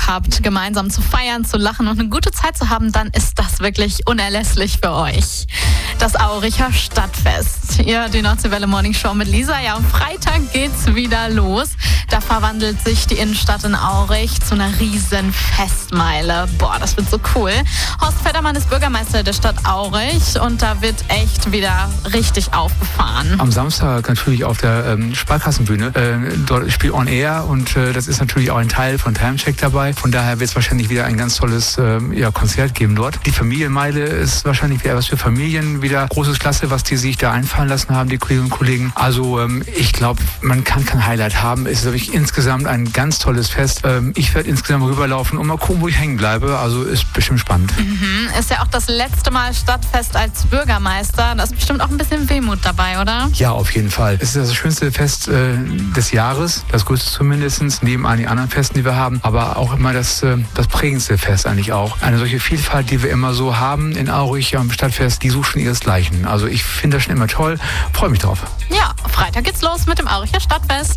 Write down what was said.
Bock habt, gemeinsam zu feiern, zu lachen und eine gute Zeit zu haben, dann ist das wirklich unerlässlich für euch. Das Auricher Stadtfest. Ja, die Nordseewelle Morning Show mit Lisa. Ja, am Freitag geht's wieder los. Da verwandelt sich die Innenstadt in Aurich zu einer riesen Festmeile. Boah, das wird so cool. Horst Federmann ist Bürgermeister der Stadt Aurich und da wird echt wieder richtig aufgefahren. Am Samstag natürlich auf der Sparkassenbühne. Dort spielt On Air und das ist natürlich auch ein Teil von Timecheck dabei. Von daher wird es wahrscheinlich wieder ein ganz tolles Konzert geben dort. Die Familienmeile ist wahrscheinlich wieder was für Familien. Wieder großes Klasse, was die sich da einfallen lassen haben, die Kolleginnen und Kollegen. Also ich glaube, man kann kein Highlight haben. Es ist wirklich insgesamt ein ganz tolles Fest. Ich werde insgesamt rüberlaufen und mal gucken, wo ich hängen bleibe. Also ist bestimmt spannend. Ist ja auch das letzte Mal Stadtfest als Bürgermeister. Da ist bestimmt auch ein bisschen Wehmut dabei, oder? Ja, auf jeden Fall. Es ist das schönste Fest des Jahres, das größte zumindest, neben all den anderen Festen, die wir haben, aber auch immer das prägendste Fest eigentlich auch. Eine solche Vielfalt, die wir immer so haben in Aurich am Stadtfest, die sucht schon ihresgleichen. Also ich finde das schon immer toll, freue mich drauf. Ja, Freitag geht's los mit dem Auricher Stadtfest.